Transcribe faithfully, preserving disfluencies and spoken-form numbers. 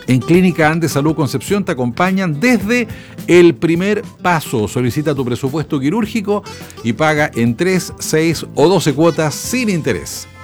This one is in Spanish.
En Clínica Andes Salud Concepción te acompañan desde el primer paso. Solicita tu presupuesto quirúrgico y paga en tres, seis o doce cuotas sin interés.